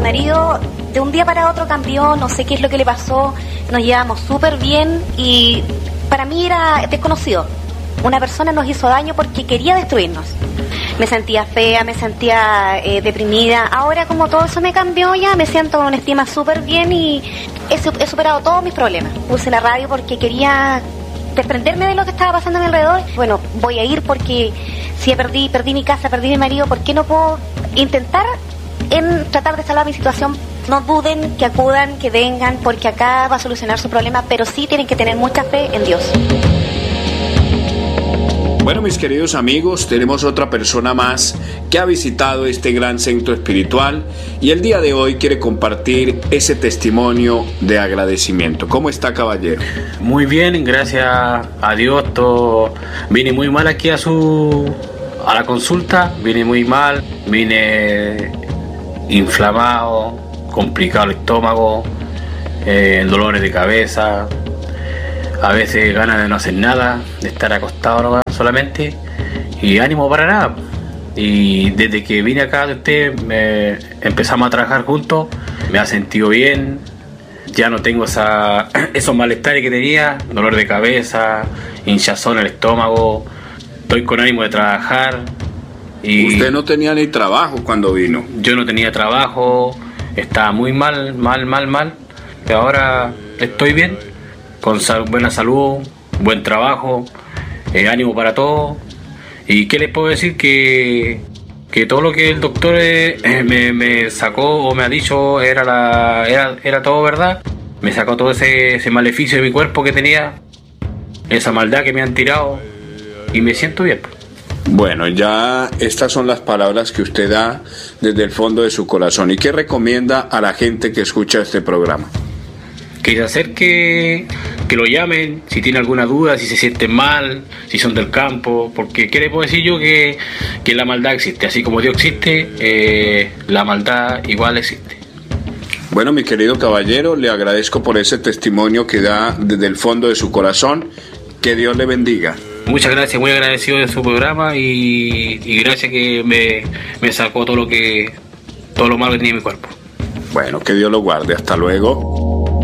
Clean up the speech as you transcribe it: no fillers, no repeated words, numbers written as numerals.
marido de un día para otro cambió, no sé qué es lo que le pasó, nos llevamos súper bien y para mí era desconocido. Una persona nos hizo daño porque quería destruirnos. Me sentía fea, me sentía deprimida. Ahora como todo eso me cambió ya, me siento con una estima súper bien y he superado todos mis problemas. Puse la radio porque quería desprenderme de lo que estaba pasando a mi alrededor. Bueno, voy a ir porque si perdí mi casa, perdí mi marido, ¿por qué no puedo intentar en tratar de salvar mi situación? No duden, que acudan, que vengan, porque acá va a solucionar su problema, pero sí tienen que tener mucha fe en Dios. Bueno, mis queridos amigos, tenemos otra persona más que ha visitado este gran centro espiritual y el día de hoy quiere compartir ese testimonio de agradecimiento. ¿Cómo está, caballero? Muy bien, gracias a Dios. Vine muy mal aquí a la consulta, vine muy mal, vine inflamado, complicado el estómago, dolores de cabeza, a veces ganas de no hacer nada, de estar acostado solamente y ánimo para nada. Y desde que vine acá de usted empezamos a trabajar juntos, me ha sentido bien, ya no tengo esos malestares que tenía, dolor de cabeza, hinchazón en el estómago, estoy con ánimo de trabajar. Y usted no tenía ni trabajo cuando vino. Yo no tenía trabajo, estaba muy mal, pero ahora estoy bien, con buena salud, buen trabajo, ánimo para todo. ¿Y qué les puedo decir? Que todo lo que el doctor me sacó o me ha dicho era todo verdad. Me sacó todo ese maleficio de mi cuerpo que tenía, esa maldad que me han tirado, y me siento bien. Bueno, ya estas son las palabras que usted da desde el fondo de su corazón. ¿Y qué recomienda a la gente que escucha este programa? Que se acerque, que lo llamen si tiene alguna duda, si se sienten mal, si son del campo, porque ¿qué le puedo decir yo? Que la maldad existe, así como Dios existe, la maldad igual existe. Bueno, mi querido caballero, le agradezco por ese testimonio que da desde el fondo de su corazón. Que Dios le bendiga. Muchas gracias, muy agradecido de su programa y gracias que me sacó todo lo malo que tenía en mi cuerpo. Bueno, que Dios lo guarde. Hasta luego.